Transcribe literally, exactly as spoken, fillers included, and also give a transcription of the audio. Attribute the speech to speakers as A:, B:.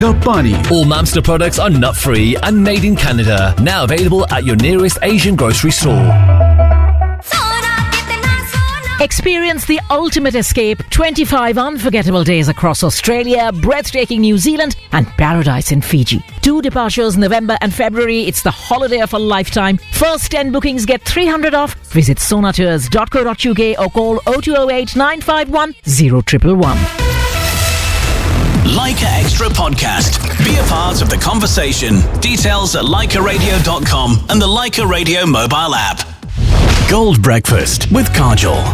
A: Pani.
B: All Mamster products are nut-free and made in Canada. Now available at your nearest Asian grocery store.
C: Experience the ultimate escape. twenty-five unforgettable days across Australia, breathtaking New Zealand and paradise in Fiji. Two departures November and February. It's the holiday of a lifetime. First ten bookings get three hundred off. Visit sonatours dot co dot uk or call oh two oh eight, nine five one, oh one one one.
D: Leica Extra Podcast. Be a part of the conversation. Details at leica radio dot com and the Leica Radio mobile app. Gold Breakfast with Kajol.